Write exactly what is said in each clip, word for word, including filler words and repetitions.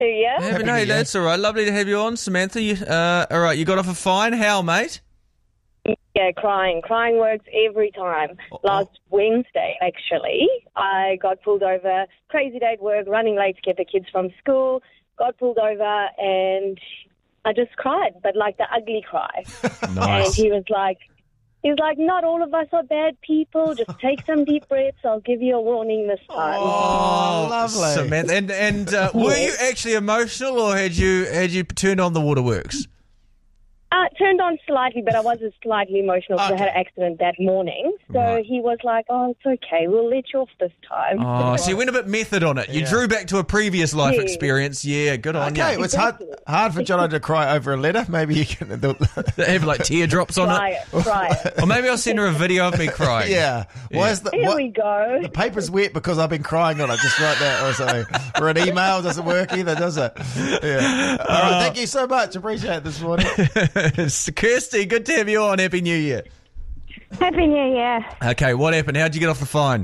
Yeah. Happy no, that's all right. Lovely to have you on, Samantha. You, uh, all right, you got off a fine. How, mate? Yeah, crying. Crying works every time. Last Wednesday, actually, I got pulled over. Crazy day at work, running late to get the kids from school. Got pulled over and I just cried, but like the ugly cry. Nice. And he was like, he was like, not all of us are bad people. Just take some deep breaths. I'll give you a warning this time. Oh, lovely. Samantha. And, and uh, were you actually emotional or had you had you turned on the waterworks? Uh, turned on slightly, but I was slightly emotional because Okay. I had an accident that morning. So Right. he was like, oh, it's okay. We'll let you off this time. Oh, so you went a bit method on it. You Yeah. drew back to a previous life Yeah. experience. Yeah, good on Okay, you. well, it's hard, hard for Jono to cry over a letter. Maybe you can... They have like teardrops on Try it. it. Try it. Or maybe I'll send her a video of me crying. Yeah. Why is the, Here what, we go. the paper's wet because I've been crying on it. Just write that or something. Or an email doesn't work either, does it? Yeah. All right. Thank you so much. Appreciate it this morning. It's Kirsty, good to have you on. Happy New Year. Happy New Year. Okay, what happened? How'd you get off the fine?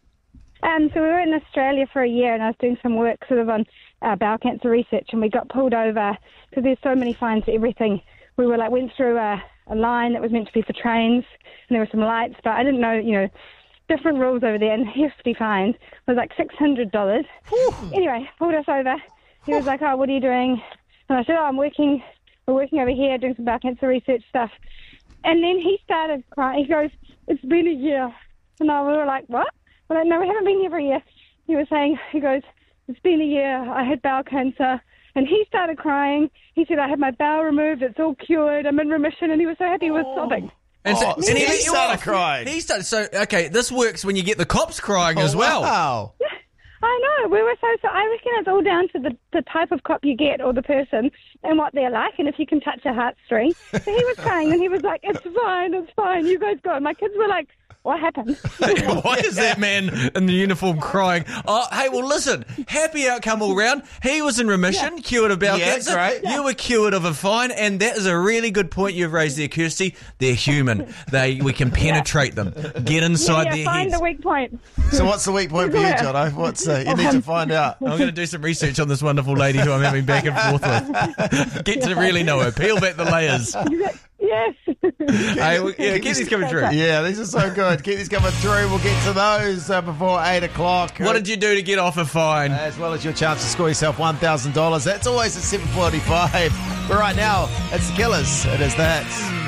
Um, so we were in Australia for a year and I was doing some work sort of on uh, bowel cancer research and we got pulled over because there's so many fines for everything. We were like, went through a, a line that was meant to be for trains and there were some lights, but I didn't know, you know, different rules over there and hefty fines. It was like six hundred dollars. Anyway, pulled us over. He was like, oh, what are you doing? And I said, oh, I'm working, we're working over here doing some bowel cancer research stuff. And then he started crying. He goes, it's been a year. And I, we were like, what? We're like, no, we haven't been here for a year. He was saying, he goes, it's been a year. I had bowel cancer. And he started crying. He said, I had my bowel removed. It's all cured. I'm in remission. And he was so happy. He was sobbing. And, so, Oh, so and he let you started off. crying. He started. So, okay, this works when you get the cops crying as Oh, well. Wow. I know. We were so, so I reckon it's all down to the, the type of cop you get or the person and what they're like and if you can touch a heartstring. So he was crying and he was like, it's fine, it's fine. You guys go. And my kids were like, what happened? Why is that man in the uniform crying? Oh, hey, well, listen, happy outcome all round. He was in remission, cured of bowel Yeah, cancer. great. You were cured of a fine, and that is a really good point you've raised there, Kirsty. They're human. They We can penetrate them, get inside yeah, their find heads. the weak point. So what's the weak point for you, Jono? What's uh, you need to find out. I'm going to do some research on this wonderful lady who I'm having back and forth with. Get to really know her. Peel back the layers. Yes. Hey, well, yeah, get these coming through. Yeah, these are so good. Keep these coming through. We'll get to those uh, before eight o'clock. What did you do to get off a fine? As well as your chance to score yourself one thousand dollars. That's always at seven forty-five. But right now, it's the Killers. It is that.